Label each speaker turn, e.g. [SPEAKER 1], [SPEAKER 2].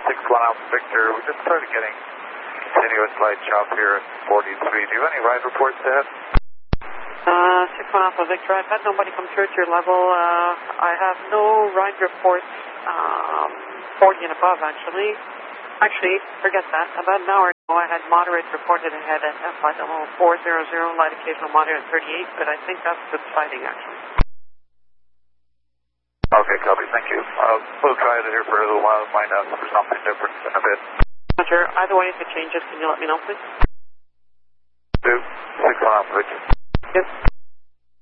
[SPEAKER 1] 6-1 Alpha Victor. We just started getting continuous light chop here at 43. Do you have any ride reports to have?
[SPEAKER 2] 6-1 Alpha Victor, I've had nobody come through at your level. I have no ride reports 40 and above, actually. Actually, forget that. About an hour ago, I had moderate reported ahead at flight level 400, light occasional moderate 38, but I think that's subsiding, actually.
[SPEAKER 1] Okay, copy. Thank you. We'll try it here for a little while and find out if there's something different in a bit.
[SPEAKER 2] Roger. Either way, if it changes, can you let me know, please?
[SPEAKER 1] 6-1 Alpha Victor.
[SPEAKER 2] Yes.